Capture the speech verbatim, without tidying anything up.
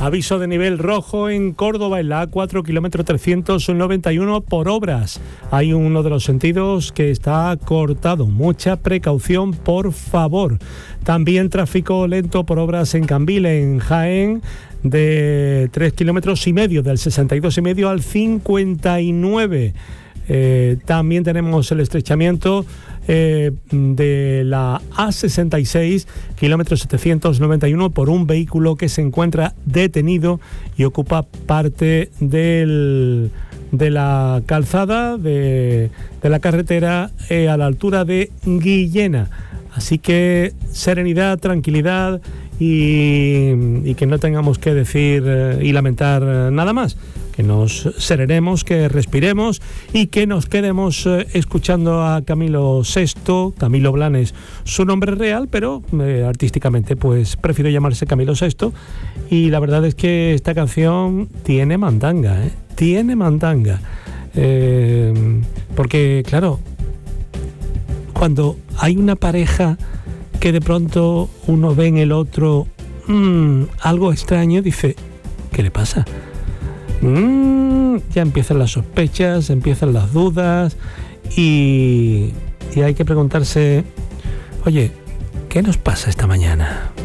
Aviso de nivel rojo en Córdoba, en la A cuatro, kilómetro trescientos noventa y uno, por obras. Hay uno de los sentidos que está cortado. Mucha precaución, por favor. También tráfico lento por obras en Cambil, en Jaén, de tres kilómetros y medio, del sesenta y dos y medio al cincuenta y nueve. Eh, también tenemos el estrechamiento eh, de la A sesenta y seis, kilómetro setecientos noventa y uno, por un vehículo que se encuentra detenido y ocupa parte del, de la calzada de, de la carretera eh, a la altura de Guillena. Así que serenidad, tranquilidad y, y que no tengamos que decir eh, y lamentar eh, nada más. Que nos serenemos, que respiremos y que nos quedemos eh, escuchando a Camilo Sesto, Camilo Blanes, su nombre real, pero eh, artísticamente pues prefiero llamarse Camilo Sesto. Y la verdad es que esta canción tiene mandanga, ¿eh? Tiene mandanga. Eh, porque, claro, cuando hay una pareja que de pronto uno ve en el otro mmm, algo extraño, dice, ¿qué le pasa? Mm, ya empiezan las sospechas, empiezan las dudas y, y hay que preguntarse, oye, ¿qué nos pasa esta mañana?